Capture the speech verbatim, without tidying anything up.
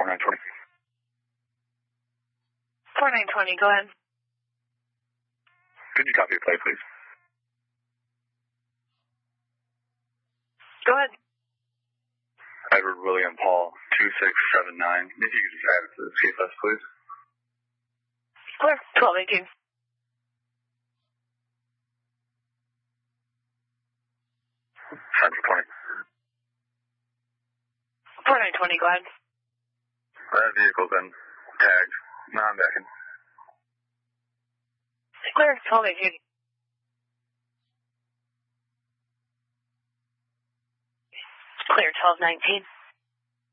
nine twenty. four nine twenty, go ahead. Could you copy a play, please? Go ahead. Edward William Paul, two six seven nine. If you could just add it to the C F S, please. Clear, twelve eighteen. Central twenty. four nine twenty, go ahead. That vehicle's been tagged. No, I'm backing. Clear, twelve eighteen. Clear, twelve nineteen.